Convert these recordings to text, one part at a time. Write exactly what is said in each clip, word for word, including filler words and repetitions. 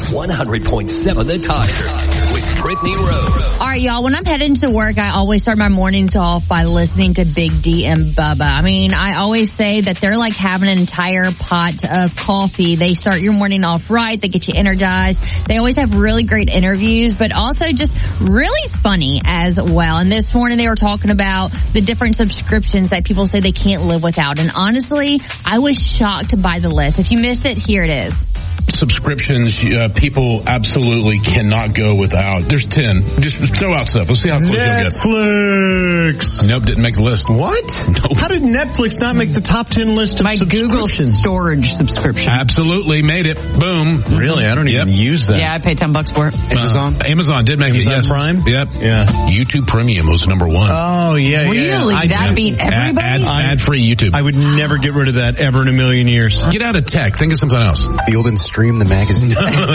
one hundred point seven The Tiger with Brittany Rose. All right, y'all, when I'm heading to work, I always start my mornings off by listening to Big D and Bubba. I mean, I always say that they're like having an entire pot of coffee. They start your morning off right. They get you energized. They always have really great interviews, but also just really funny as well. And this morning they were talking about the different subscriptions that people say they can't live without. And honestly, I was shocked by the list. If you missed it, here it is. Subscriptions, uh, people absolutely cannot go without. There's ten. Just throw out stuff. Let's see how close you'll get. Netflix. Nope, didn't make the list. What? Nope. How did Netflix not make the top ten list of My Google storage subscription. Absolutely made it. Boom. Really? I don't even yep. use that. Yeah, I pay ten bucks for it. Amazon? Uh, Amazon did make Amazon it, yes. Prime? Yep. Yeah. YouTube Premium was number one. Oh, yeah, really? yeah. Really? That beat everybody? Ad, ad, ad-free YouTube. I would never get rid of that ever in a million years. Get out of tech. Think of something else. Field and Stream, the magazine.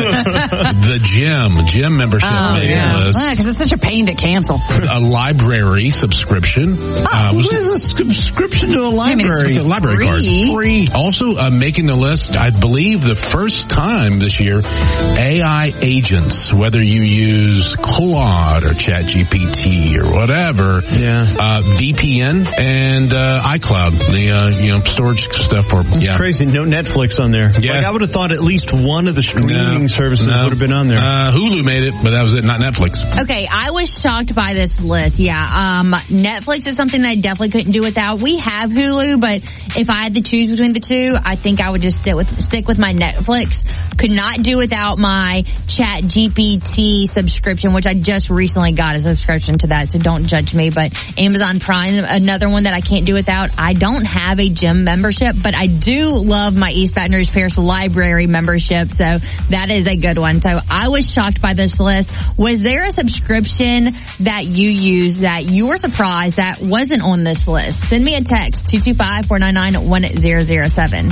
The gym. Gym membership Oh, made yeah. the list. Well, because it's such a pain to cancel. A library subscription. Oh, uh, was What is a subscription to a library? a library free. card. Free. Also uh, making the list, I believe the first time this year, A I agents, whether you use Claude or ChatGPT or whatever, Yeah. uh, V P N and uh, iCloud, the uh, you know storage stuff for It's yeah. crazy. No Netflix on there. Yeah. Like, I would have thought at least one of the streaming No, services no. would have been on there. Uh, Hulu made it, but that was it, not Netflix. Okay, I was shocked by this list. Yeah, um, Netflix is something that I definitely couldn't do without. We have Hulu, but if I had to choose between the two, I think I would just stick with stick with my Netflix. Could not do without my Chat G P T subscription, which I just recently got a subscription to that, so don't judge me. But Amazon Prime, another one that I can't do without. I don't have a gym membership, but I do love my East Baton Rouge Parish Library membership, so that is a good one. So I was shocked by this list. Was there a subscription that you use that you were surprised that wasn't on this list? Send me a text, two two five, four nine nine, one zero zero seven.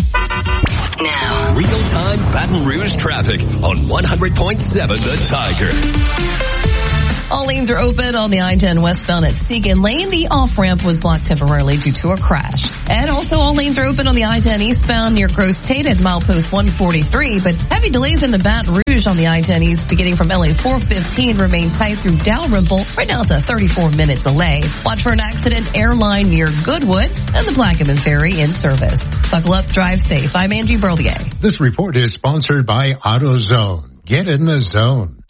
Now, real-time Baton Rouge traffic on one hundred point seven The Tiger. All lanes are open on the I ten westbound at Segan Lane. The off-ramp was blocked temporarily due to a crash. And also all lanes are open on the I ten eastbound near Gross Tate at milepost one forty-three. But heavy delays in the Baton Rouge on the I ten east beginning from L A four fifteen remain tight through Dalrymple. Right now it's a thirty-four minute delay. Watch for an accident airline near Goodwood and the Plaquemine Ferry in service. Buckle up, drive safe. I'm Angie Berlier. This report is sponsored by AutoZone. Get in the zone.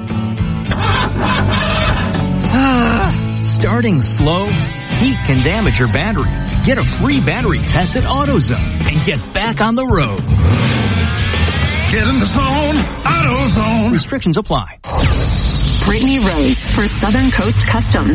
Starting slow? Heat can damage your battery. Get a free battery test at AutoZone and get back on the road. Get in the zone. AutoZone. Restrictions apply. Brittany Rose for Southern Coast Customs.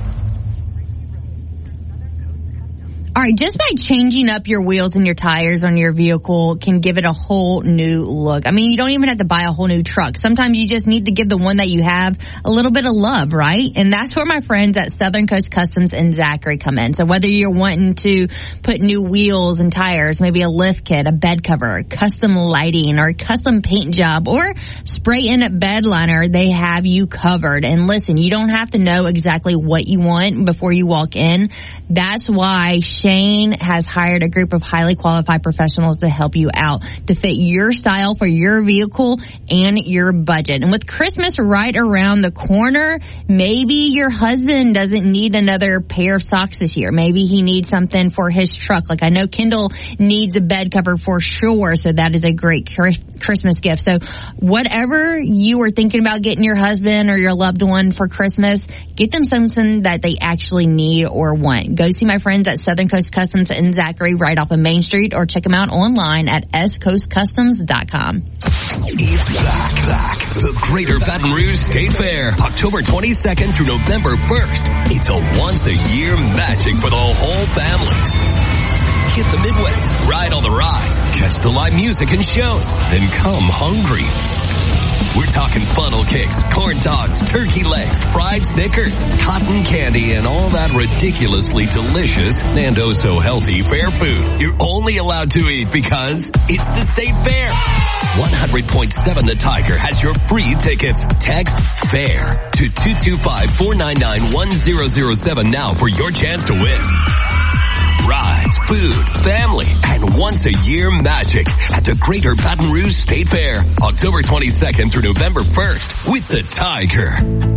All right, just by changing up your wheels and your tires on your vehicle can give it a whole new look. I mean, you don't even have to buy a whole new truck. Sometimes you just need to give the one that you have a little bit of love, right? And that's where my friends at Southern Coast Customs in Zachary come in. So whether you're wanting to put new wheels and tires, maybe a lift kit, a bed cover, custom lighting, or a custom paint job, or spray in a bed liner, they have you covered. And listen, you don't have to know exactly what you want before you walk in. That's why Shane has hired a group of highly qualified professionals to help you out to fit your style for your vehicle and your budget. And with Christmas right around the corner, maybe your husband doesn't need another pair of socks this year. Maybe he needs something for his truck. Like I know Kendall needs a bed cover for sure, so that is a great Christmas gift. So whatever you were thinking about getting your husband or your loved one for Christmas, get them something that they actually need or want. Go see my friends at Southern Coast Customs in Zachary right off of Main Street, or check them out online at s coast customs dot com. It's back, back. The Greater Baton Rouge State Fair, October twenty-second through November first. It's a once-a-year magic for the whole family. Hit the Midway, ride all the rides, catch the live music and shows, then come hungry. We're talking funnel cakes, corn dogs, turkey legs, fried Snickers, cotton candy, and all that ridiculously delicious and oh so healthy fair food you're only allowed to eat because it's the State Fair. one hundred point seven The Tiger has your free tickets. Text FAIR to two two five, four nine nine, one zero zero seven now for your chance to win. Rides, food, family, and once a year magic at the Greater Baton Rouge State Fair, October twenty-second through November first with the Tiger.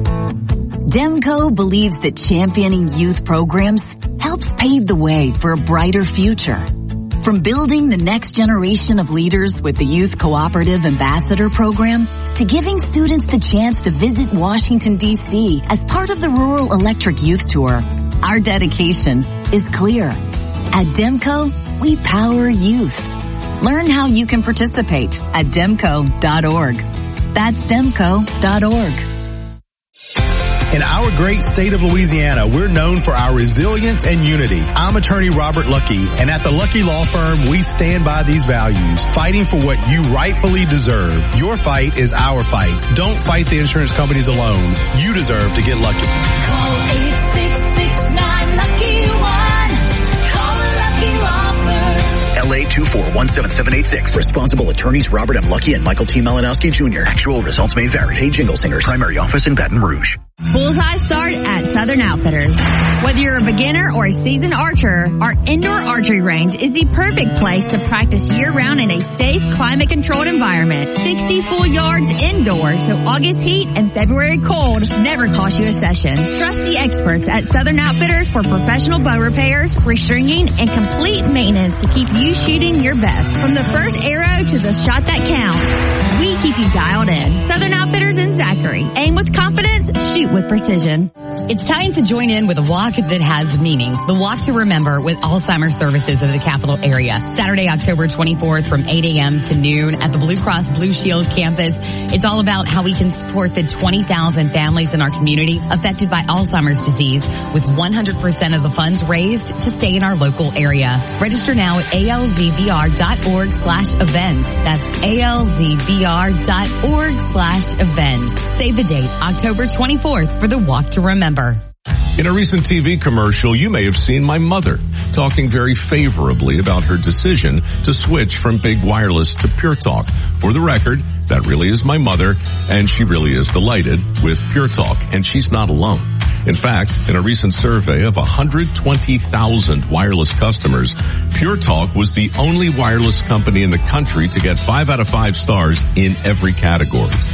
Demco believes that championing youth programs helps pave the way for a brighter future. From building the next generation of leaders with the Youth Cooperative Ambassador Program to giving students the chance to visit Washington, D C as part of the Rural Electric Youth Tour, our dedication is clear. At Demco, we power youth. Learn how you can participate at demco dot org. That's demco dot org. In our great state of Louisiana, we're known for our resilience and unity. I'm attorney Robert Lucky, and at the Lucky Law Firm, we stand by these values, fighting for what you rightfully deserve. Your fight is our fight. Don't fight the insurance companies alone. You deserve to get lucky. Call eight six six nine lucky one. Call the Lucky Law Firm. L A two four one seven seven eight six. Responsible attorneys Robert M. Lucky and Michael T. Malinowski Junior Actual results may vary. Hey, Jingle Singers. Primary office in Baton Rouge. Bullseye start at Southern Outfitters. Whether you're a beginner or a seasoned archer, our indoor archery range is the perfect place to practice year-round in a safe, climate-controlled environment. sixty full yards indoors, so August heat and February cold never cost you a session. Trust the experts at Southern Outfitters for professional bow repairs, restringing, and complete maintenance to keep you shooting your best. From the first arrow to the shot that counts, we keep you dialed in. Southern Outfitters in Zachary. Aim with confidence, shoot with precision. It's time to join in with a walk that has meaning. The Walk to Remember with Alzheimer's Services of the capital area. Saturday, October twenty-fourth from eight a.m. to noon at the Blue Cross Blue Shield campus. It's all about how we can support the twenty thousand families in our community affected by Alzheimer's disease with one hundred percent of the funds raised to stay in our local area. Register now at A L Z B R dot org slash events. That's A L Z B R dot org slash events. Save the date, October twenty-fourth for the Walk to Remember. In a recent T V commercial, you may have seen my mother talking very favorably about her decision to switch from Big Wireless to Pure Talk. For the record, that really is my mother, and she really is delighted with Pure Talk, and she's not alone. In fact, in a recent survey of one hundred twenty thousand wireless customers, Pure Talk was the only wireless company in the country to get five out of five stars in every category.